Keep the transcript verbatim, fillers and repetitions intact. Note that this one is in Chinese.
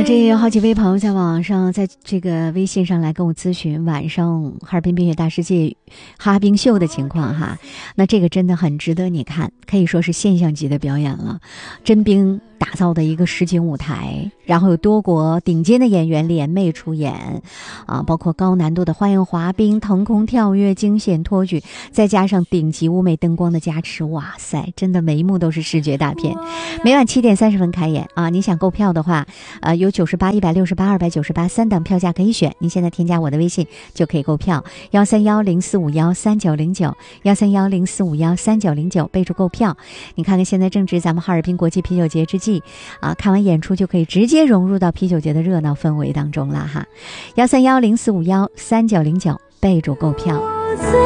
啊，这也有好几位朋友在网上，在这个微信上来跟我咨询晚上哈尔滨冰雪大世界哈冰秀的情况哈。那这个真的很值得你看，可以说是现象级的表演了，真冰打造的一个实景舞台，然后有多国顶尖的演员联袂出演啊，包括高难度的花样滑冰、腾空跳跃、惊险托举，再加上顶级舞美灯光的加持，哇塞，真的每一幕都是视觉大片。每晚七点三十分开演啊！你想购票的话，呃，有九十八、一百六十八、二百九十八三档票价可以选。您现在添加我的微信就可以购票，幺三幺零四五幺三九零九，幺三幺零四五幺三九零九，备注购票。你看看现在正值咱们哈尔滨国际啤酒节之际啊，看完演出就可以直接融入到啤酒节的热闹氛围当中了哈。幺三幺零四五幺三九零九，备注购票。